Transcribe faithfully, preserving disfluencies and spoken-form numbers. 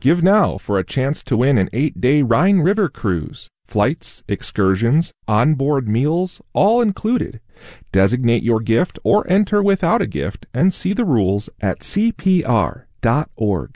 Give now for a chance to win an eight-day Rhine River cruise. Flights, excursions, onboard meals, all included. Designate your gift or enter without a gift and see the rules at c p r dot org.